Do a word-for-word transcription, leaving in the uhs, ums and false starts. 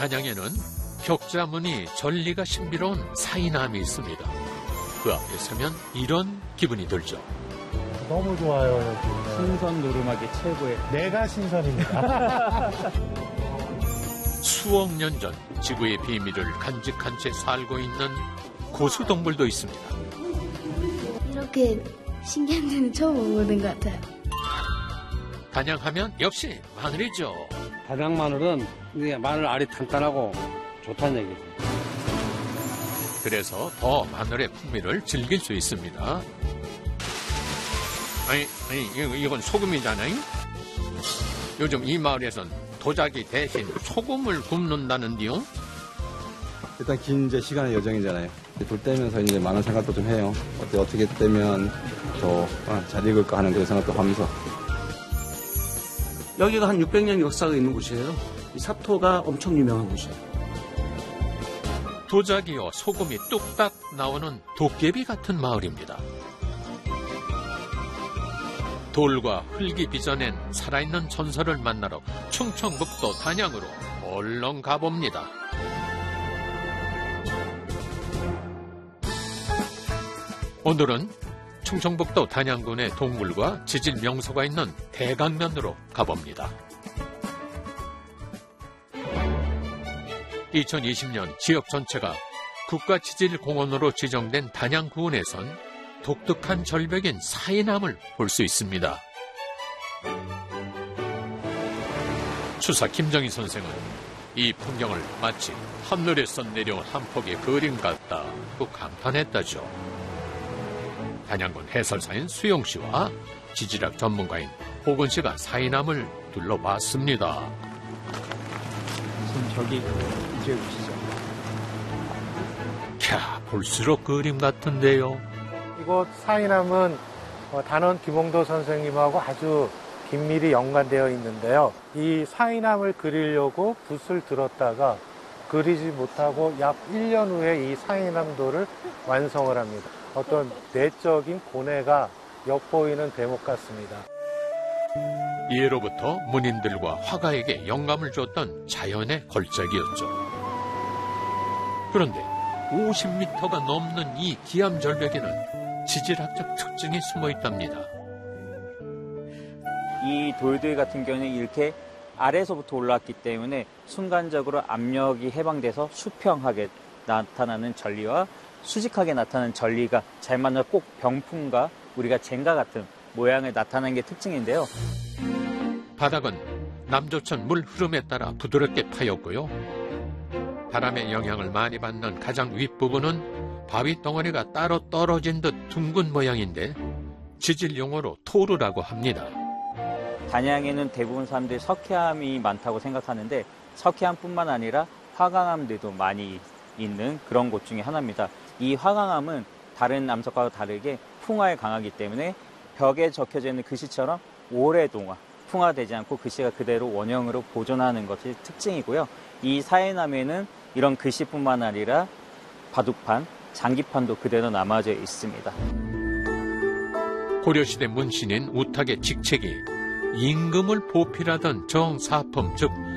단양에는 격자무늬 전리가 신비로운 사이남이 있습니다. 그 앞에 서면 이런 기분이 들죠. 너무 좋아요, 여기. 신선 노름하기 최고의. 내가 신선입니다. 수억 년 전 지구의 비밀을 간직한 채 살고 있는 고수동물도 있습니다. 이렇게 신기한 데는 처음 오는 것 같아요. 단양하면 역시 마늘이죠. 단양 마늘은 마늘 알이 단단하고 좋다는 얘기죠. 그래서 더 마늘의 풍미를 즐길 수 있습니다. 아니, 아니 이건 소금이잖아요? 요즘 이 마을에선 도자기 대신 소금을 굽는다는데요? 일단 긴 이제 시간의 여정이잖아요. 불 떼면서 이제 많은 생각도 좀 해요. 어떻게, 어떻게 떼면 더 잘 익을까 하는 그런 생각도 하면서. 여기가 한 육백 년 역사가 있는 곳이에요. 이 사토가 엄청 유명한 곳이에요. 도자기와 소금이 뚝딱 나오는 도깨비 같은 마을입니다. 돌과 흙이 빚어낸 살아있는 전설을 만나러 충청북도 단양으로 얼른 가봅니다. 오늘은 충청북도 단양군의 동굴과 지질 명소가 있는 대강면으로 가봅니다. 이천이십 년 지역 전체가 국가지질공원으로 지정된 단양구원에선 독특한 절벽인 사이남을 볼 수 있습니다. 추사 김정희 선생은 이 풍경을 마치 하늘에서 내려온 한 폭의 그림 같다고 감탄했다죠. 단양군 해설사인 수용 씨와 지질학 전문가인 호근 씨가 사이남을 둘러봤습니다. 지금 저기 이제 보시죠. 캬, 볼수록 그림 같은데요. 이곳 사이남은 단원 김홍도 선생님하고 아주 긴밀히 연관되어 있는데요. 이 사이남을 그리려고 붓을 들었다가 그리지 못하고 약 일 년 후에 이 사이남도를 완성을 합니다. 어떤 내적인 고뇌가 엿보이는 대목 같습니다. 예로부터 문인들과 화가에게 영감을 줬던 자연의 걸작이었죠. 그런데 오십 미터가 넘는 이 기암 절벽에는 지질학적 특징이 숨어 있답니다. 이 돌들 같은 경우는 이렇게 아래에서부터 올라왔기 때문에 순간적으로 압력이 해방돼서 수평하게 나타나는 전리와 수직하게 나타나는 전리가 잘 만나 꼭 병풍과 우리가 젠가 같은 모양을 나타내는 게 특징인데요. 바닥은 남조천 물 흐름에 따라 부드럽게 파였고요. 바람의 영향을 많이 받는 가장 윗부분은 바위 덩어리가 따로 떨어진 듯 둥근 모양인데 지질 용어로 토르라고 합니다. 단양에는 대부분 사람들이 석회암이 많다고 생각하는데 석회암뿐만 아니라 화강암들도 많이 있는 그런 곳 중에 하나입니다. 이 화강암은 다른 암석과 다르게 풍화에 강하기 때문에 벽에 적혀져 있는 글씨처럼 오랫동안 풍화되지 않고 글씨가 그대로 원형으로 보존하는 것이 특징이고요. 이 사이남에는 이런 글씨뿐만 아니라 바둑판, 장기판도 그대로 남아져 있습니다. 고려시대 문신인 우탁의 직책이 임금을 보필하던 정사품, 즉